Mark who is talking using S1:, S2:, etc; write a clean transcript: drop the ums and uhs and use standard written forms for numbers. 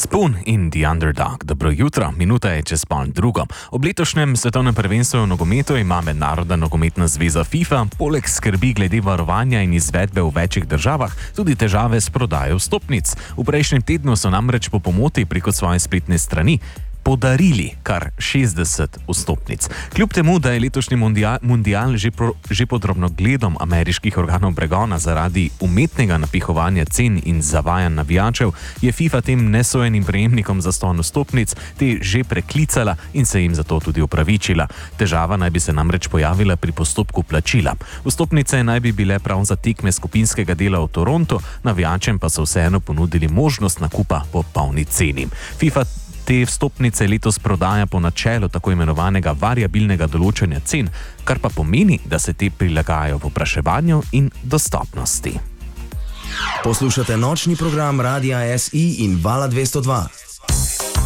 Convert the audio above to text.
S1: Spoon in The Underdog. Dobro jutro, minuta je čez pol drugo. Ob letošnjem svetovnem prvenstvu v nogometu ima Mednarodna nogometna zveza FIFA poleg skrbi glede varovanja in izvedbe v večjih državah tudi težave s prodajo vstopnic. V prejšnjem tednu so namreč po pomoti preko svoje spletne strani podarili kar 60 vstopnic. Kljub temu, da je letošnji mundial že pod drobnogledom ameriških organov pregona zaradi umetnega napihovanja cen in zavajanj navijačev, je FIFA tem nesojenim prejemnikom zastonj vstopnic te že preklicala in se jim zato tudi opravičila. Težava naj bi se namreč pojavila pri postopku plačila. Vstopnice naj bi bile prav za tekme skupinskega dela v Torontu, navijačem pa so vseeno ponudili možnost nakupa po polni ceni. FIFA te vstopnice letos prodaja po načelu tako imenovanega variabilnega določanja cen, kar pa pomeni, da se te prilagajajo povpraševanju in dostopnosti.
S2: Poslušate nočni program Radia SI in Vala 202.